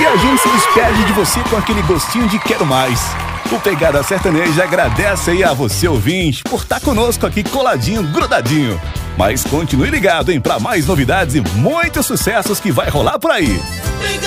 a gente se despede de você com aquele gostinho de quero mais. O Pegada Sertaneja agradece aí a você, ouvinte, por estar conosco aqui coladinho, grudadinho. Mas continue ligado, hein, para mais novidades e muitos sucessos que vai rolar por aí.